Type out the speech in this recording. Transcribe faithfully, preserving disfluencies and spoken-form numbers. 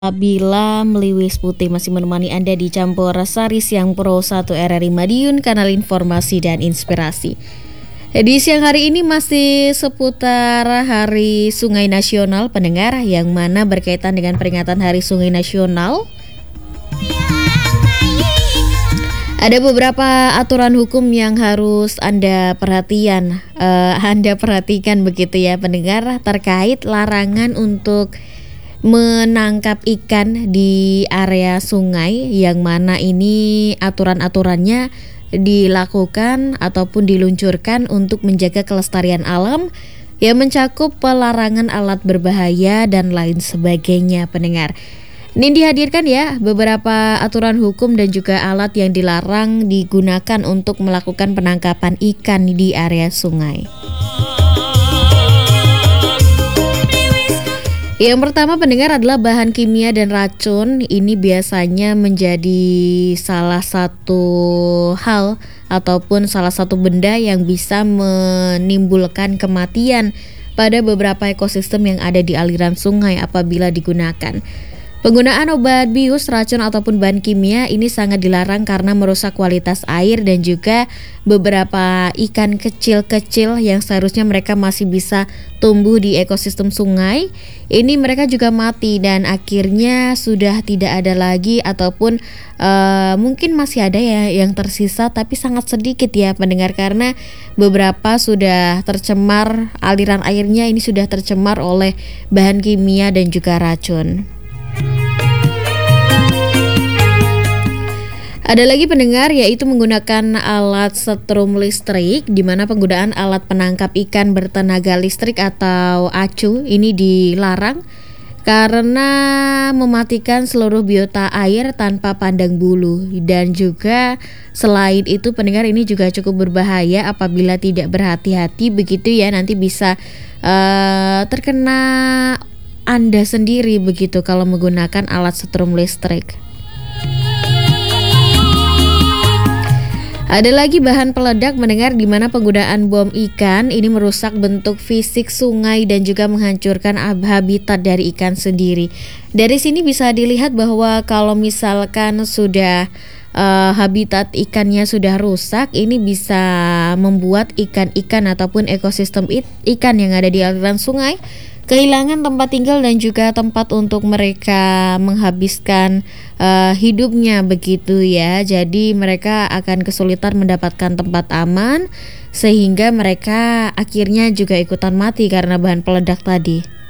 Bila Meliwis Putih masih menemani Anda di Campur Sari Siang Pro satu R R I Madiun, kanal informasi dan inspirasi. Di siang hari ini masih seputar Hari Sungai Nasional pendengar, yang mana berkaitan dengan peringatan Hari Sungai Nasional. Ada beberapa aturan hukum yang harus Anda perhatian, uh, Anda perhatikan begitu ya pendengar, terkait larangan untuk menangkap ikan di area sungai, yang mana ini aturan-aturannya dilakukan ataupun diluncurkan untuk menjaga kelestarian alam, yang mencakup pelarangan alat berbahaya dan lain sebagainya pendengar. Ini dihadirkan ya beberapa aturan hukum dan juga alat yang dilarang digunakan untuk melakukan penangkapan ikan di area sungai. Yang pertama pendengar adalah bahan kimia dan racun. Ini biasanya menjadi salah satu hal ataupun salah satu benda yang bisa menimbulkan kematian pada beberapa ekosistem yang ada di aliran sungai apabila digunakan. Penggunaan obat bius, racun ataupun bahan kimia ini sangat dilarang karena merusak kualitas air dan juga beberapa ikan kecil-kecil yang seharusnya mereka masih bisa tumbuh di ekosistem sungai. Ini mereka juga mati dan akhirnya sudah tidak ada lagi ataupun uh, mungkin masih ada ya yang tersisa, tapi sangat sedikit ya pendengar, karena beberapa sudah tercemar, aliran airnya ini sudah tercemar oleh bahan kimia dan juga racun. Ada lagi pendengar, yaitu menggunakan alat setrum listrik, di mana penggunaan alat penangkap ikan bertenaga listrik atau acu ini dilarang karena mematikan seluruh biota air tanpa pandang bulu. Dan juga selain itu pendengar, ini juga cukup berbahaya apabila tidak berhati-hati begitu ya, nanti bisa uh, terkena Anda sendiri begitu kalau menggunakan alat setrum listrik. Ada lagi bahan peledak mendengar, di mana penggunaan bom ikan ini merusak bentuk fisik sungai dan juga menghancurkan habitat dari ikan sendiri. Dari sini bisa dilihat bahwa kalau misalkan sudah uh, habitat ikannya sudah rusak, ini bisa membuat ikan-ikan ataupun ekosistem ikan yang ada di aliran sungai kehilangan tempat tinggal dan juga tempat untuk mereka menghabiskan uh, hidupnya begitu ya. Jadi mereka akan kesulitan mendapatkan tempat aman, sehingga mereka akhirnya juga ikutan mati karena bahan peledak tadi.